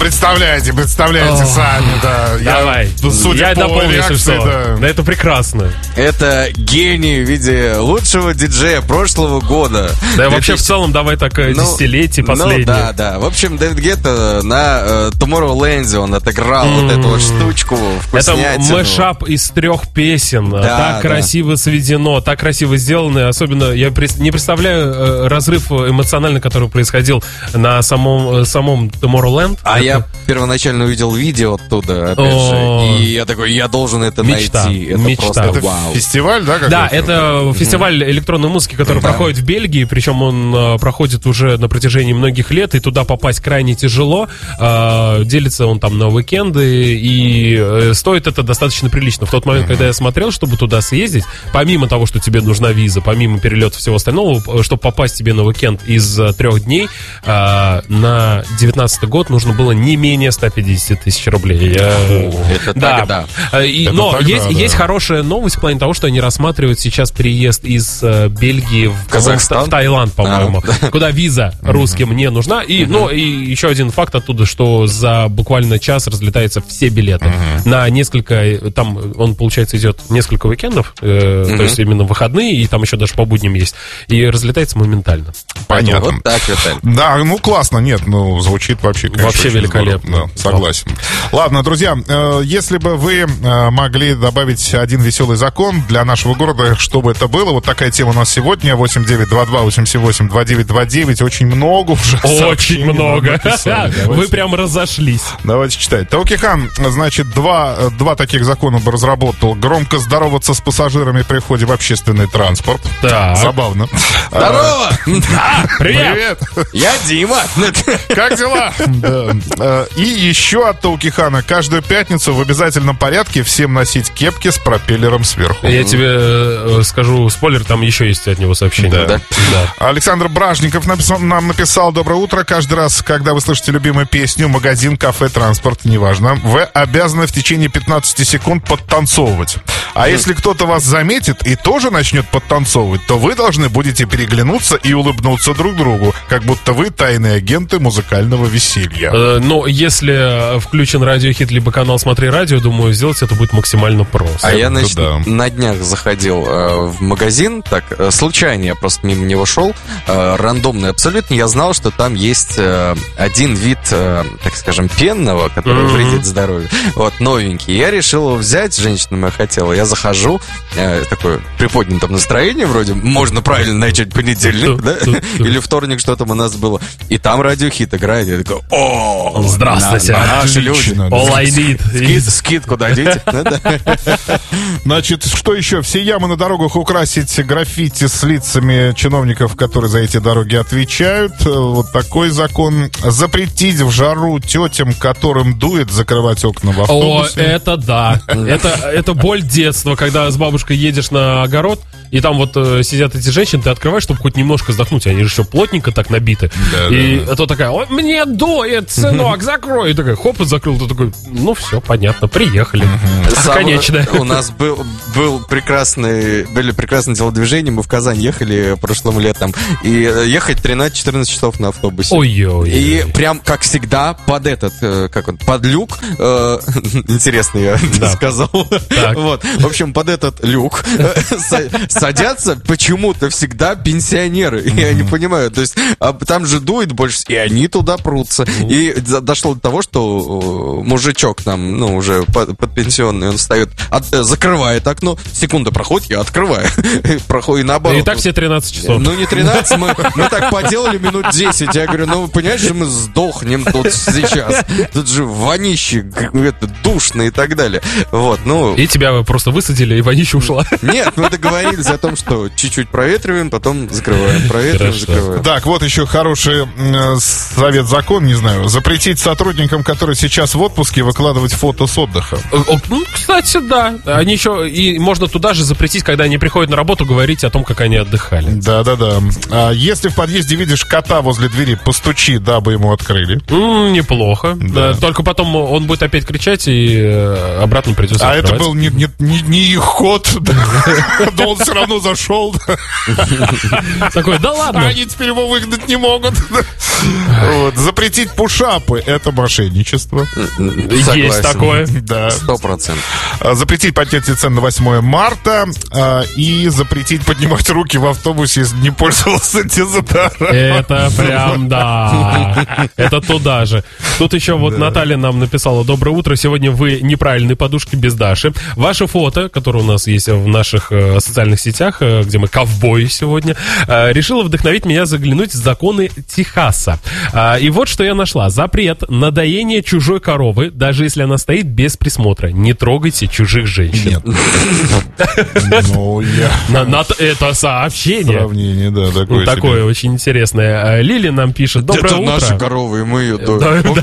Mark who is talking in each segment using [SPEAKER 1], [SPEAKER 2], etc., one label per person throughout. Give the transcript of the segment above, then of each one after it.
[SPEAKER 1] представляете сами, да.
[SPEAKER 2] Давай. Я дополню, если что. Да это прекрасно.
[SPEAKER 3] Это гений в виде лучшего диджея прошлого года.
[SPEAKER 2] Да, вообще в целом давай так десятилетие последнее.
[SPEAKER 3] Да. В общем, Дэвид Гетта на Tomorrowland он отыграл вот эту вот штучку, вкуснятину.
[SPEAKER 2] Это мэшап из 3 песен. Так красиво сведено, так красиво сделано. Особенно я не представляю разрыв эмоциональный, который происходил на самом Tomorrowland.
[SPEAKER 3] Я первоначально увидел видео оттуда, опять же, и я такой, я должен это найти. Это просто вау.
[SPEAKER 1] Фестиваль, да?
[SPEAKER 2] Да, это фестиваль электронной музыки, который проходит в Бельгии, причем он проходит уже на протяжении многих лет, и туда попасть крайне тяжело. Делится он там на уикенды, и стоит это достаточно прилично. В тот момент, когда я смотрел, чтобы туда съездить, помимо того, что тебе нужна виза, помимо перелета всего остального, чтобы попасть тебе на уикенд из 3 дней, на 19-й год нужно было не менее 150 тысяч рублей. Но есть хорошая новость в плане того, что они рассматривают сейчас переезд из Бельгии в Таиланд, по-моему, куда виза русским не нужна. И еще один факт оттуда, что за буквально час разлетаются все билеты. На несколько, там он, получается, идет несколько уикендов, то есть именно выходные, и там еще даже по будням есть. И разлетается моментально.
[SPEAKER 1] Понятно.
[SPEAKER 3] Вот так, Виталий.
[SPEAKER 1] Да, классно, нет, звучит вообще, конечно,
[SPEAKER 2] вообще великолепно.
[SPEAKER 1] Да, согласен. Ладно, друзья, если бы вы могли добавить один веселый закон для нашего города, что бы это было? Вот такая тема у нас сегодня. 8922-88-2929. Очень много уже.
[SPEAKER 2] Очень много. Вы прям разошлись.
[SPEAKER 1] Давайте читать. Таукихан, значит, два таких закона бы разработал. Громко здороваться с пассажирами при входе в общественный транспорт.
[SPEAKER 2] Так.
[SPEAKER 1] Забавно.
[SPEAKER 3] Здорово!
[SPEAKER 2] Привет!
[SPEAKER 3] Я Дима.
[SPEAKER 1] Как дела? И еще от Таукихана. Каждую пятницу в обязательном порядке всем носить кепки с пропеллером сверху.
[SPEAKER 2] Я тебе скажу спойлер, там еще есть от него сообщение.
[SPEAKER 1] Да. Александр Бражников нам написал: доброе утро. Каждый раз, когда вы слышите любимую песню, магазин, кафе, транспорт, неважно, вы обязаны в течение 15 секунд подтанцовывать. А если кто-то вас заметит и тоже начнет подтанцовывать, то вы должны будете переглянуться и улыбнуться друг другу, как будто вы тайные агенты музыкального веселья.
[SPEAKER 2] Но если включен радиохит либо канал «Смотри радио», думаю, сделать это будет максимально просто.
[SPEAKER 3] А я, значит, на днах заходил в магазин, так, случайно я просто мимо него шел, рандомный абсолютно, я знал, что там есть один вид, так скажем, пенного, который вредит здоровью, вот, новенький. Я решил его взять, женщина моя хотела, я захожу, такое приподнятом настроении вроде, можно правильно начать понедельник, да, или вторник, что там у нас было, и там радиохит играет, я такой,
[SPEAKER 2] здравствуйте,
[SPEAKER 3] наши люди,
[SPEAKER 2] all I need.
[SPEAKER 3] Скидку дадите?
[SPEAKER 1] Значит, что еще? Все ямы на дорогах украсить граффити с лицами чиновников, которые за эти дороги отвечают. Вот такой закон. Запретить в жару тетям, которым дует, закрывать окна в автобусе.
[SPEAKER 2] О, это да. Это боль детства, когда с бабушкой едешь на огород, и там вот сидят эти женщины, ты открываешь, чтобы хоть немножко вздохнуть, они же еще плотненько так набиты. И то такая: ой, мне дует, сынок, закрой. И такая, хоп, и закрыл. Ты такой, все, понятно, приехали. Конечно.
[SPEAKER 3] У нас были прекрасные телодвижения. Мы в Казань ехали прошлым летом. И ехать 13-14 часов на автобусе.
[SPEAKER 2] Ой-ой.
[SPEAKER 3] И прям, как всегда, под люк. Интересно я сказал. Вот. В общем, под этот люк садятся почему-то всегда пенсионеры. Я не понимаю. То есть, там же дует больше, и они туда прутся. И дошло до того, что мужичок там, уже подпенсионный, он встает, закрывает окно, секунда проходит, я открываю. Проходит наоборот.
[SPEAKER 2] И так все 13 часов.
[SPEAKER 3] Не 13, мы так поделали минут 10. Я говорю, вы понимаете, что мы сдохнем тут сейчас. Тут же вонище, душно и так далее. Вот,
[SPEAKER 2] И тебя просто высадили, и вонища ушла.
[SPEAKER 3] Нет, мы договорились о том, что чуть-чуть проветриваем, потом закрываем. Проветриваем, закрываем.
[SPEAKER 1] Так, вот еще хороший совет, закон, не знаю. Запретить сотрудникам, которые сейчас в отпуске, выкладывать фото с отдыха.
[SPEAKER 2] Кстати, да. Они еще, и можно туда же запретить, когда они приходят на работу, говорить о том, как они отдыхали.
[SPEAKER 1] Да-да-да. А если в подъезде видишь кота возле двери, постучи, дабы ему открыли.
[SPEAKER 2] Неплохо. Да. Только потом он будет опять кричать, и обратно придется открывать.
[SPEAKER 1] Это был не их кот. Он все равно зашел.
[SPEAKER 2] Такой, да ладно.
[SPEAKER 1] Они теперь его выгнать не могут. Запретить пушапы — это мошенничество.
[SPEAKER 2] Есть такое.
[SPEAKER 1] Да.
[SPEAKER 3] 100%.
[SPEAKER 1] Запретить поднятие цен на 8 марта и запретить поднимать руки в автобусе, если не пользовался антизадаром.
[SPEAKER 2] Это прям, да. Это туда же. Тут еще вот Наталья нам написала: доброе утро, сегодня вы неправильные подушки без Даши. Ваше фото, которое у нас есть в наших социальных сетях, где мы ковбои сегодня, решило вдохновить меня заглянуть в законы Техаса. И вот что я нашла. Запрет на доение чужой коровы, даже если она стоит без присмотра. Не трогайте чужих женщин.
[SPEAKER 1] Нет. Ну,
[SPEAKER 2] это сообщение.
[SPEAKER 1] Сравнение, да,
[SPEAKER 2] такое очень интересное. Лили нам пишет: доброе утро.
[SPEAKER 3] Это наши коровы, и мы ее доим.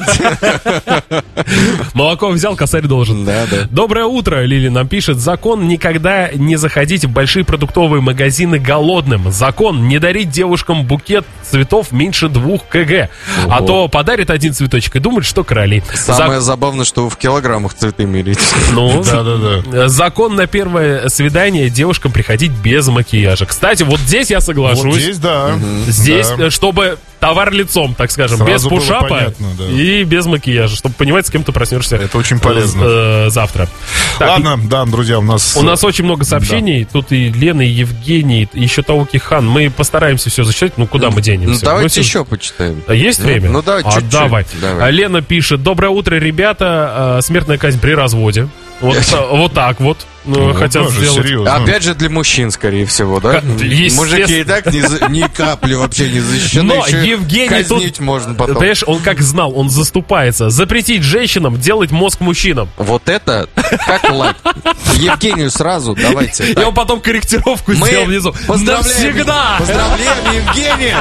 [SPEAKER 2] Молоко взял, косарь должен.
[SPEAKER 3] Да.
[SPEAKER 2] Доброе утро, Лили нам пишет: закон никогда не заходить в большие продуктовые магазины голодным. Закон не дарить девушкам букет цветов меньше 2 кг. А то подарит один цветочек и думает, что короли.
[SPEAKER 3] Самое забавное, что вы в килограммах цветы мерите.
[SPEAKER 2] Ну,
[SPEAKER 1] да.
[SPEAKER 2] Закон на первое свидание девушкам приходить без макияжа. Кстати, вот здесь я соглашусь.
[SPEAKER 1] Вот здесь, да.
[SPEAKER 2] Здесь, чтобы товар лицом, так скажем,
[SPEAKER 1] сразу
[SPEAKER 2] без пушапа
[SPEAKER 1] понятно, да.
[SPEAKER 2] и без макияжа, чтобы понимать, с кем ты проснешься.
[SPEAKER 1] Это очень полезно.
[SPEAKER 2] Завтра. Так,
[SPEAKER 1] ладно, да, друзья, у нас
[SPEAKER 2] очень много сообщений. Тут и Лена, и Евгений, и еще Таукихан. Мы постараемся все зачитать. Ну, куда мы денемся?
[SPEAKER 3] Давайте еще почитаем.
[SPEAKER 2] Есть время?
[SPEAKER 3] Ну, давай, чуть-чуть.
[SPEAKER 2] Давай. Лена пишет: доброе утро, ребята. Смертная казнь при разводе. Вот так вот. Хотят сделать.
[SPEAKER 1] Серьезно.
[SPEAKER 3] Опять же для мужчин, скорее всего, да? Мужики и так ни капли вообще не защищены.
[SPEAKER 2] Но Евгений
[SPEAKER 3] казнить
[SPEAKER 2] тут,
[SPEAKER 3] можно потом.
[SPEAKER 2] Знаешь, он как знал, он заступается. Запретить женщинам делать мозг мужчинам.
[SPEAKER 3] Вот это как лайк. Евгению сразу, давайте.
[SPEAKER 2] И он потом корректировку сделал внизу. Навсегда!
[SPEAKER 3] Поздравляем, Евгения!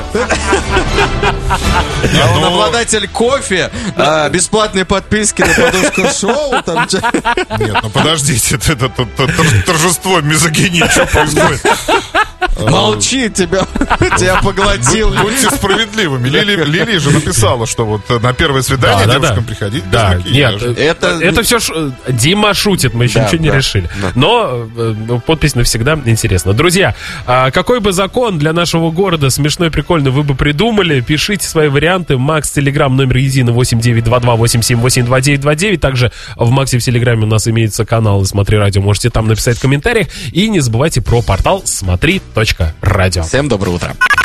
[SPEAKER 3] Он обладатель кофе, бесплатной подписки на подушку шоу.
[SPEAKER 1] Нет, ну подождите, это торжество мизогинии, что происходит?
[SPEAKER 3] Молчи, тебя поглотил.
[SPEAKER 1] Будьте справедливыми. Лилия же написала, что вот на первое свидание девушкам приходить без макияжа.
[SPEAKER 2] Нет, это все Дима шутит, мы еще ничего не решили. Но подпись навсегда интересна. Друзья, какой бы закон для нашего города смешной, прикольный вы бы придумали, пишите свои варианты. Макс Телеграм, номер единый 8922878929. Также в Максе в Телеграме у нас имеется канал «Смотри радио», можете там написать в комментариях. И не забывайте про портал смотри.радио.
[SPEAKER 3] Всем доброе утро.